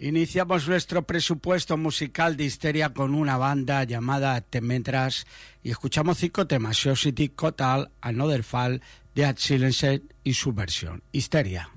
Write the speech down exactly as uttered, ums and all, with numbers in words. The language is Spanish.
Iniciamos nuestro presupuesto musical de Histeria con una banda llamada Temetras y escuchamos cinco temas: Society, Total, Another Fall, Dead Silence y su versión Histeria.